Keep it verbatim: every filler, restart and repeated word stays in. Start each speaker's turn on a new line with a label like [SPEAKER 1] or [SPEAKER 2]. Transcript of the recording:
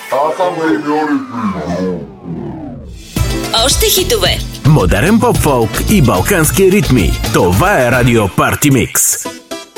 [SPEAKER 1] Аз съм Демиони Фридо.
[SPEAKER 2] Още хитове.
[SPEAKER 3] Модерен поп-фолк и балкански ритми. Това е Радио Парти Микс.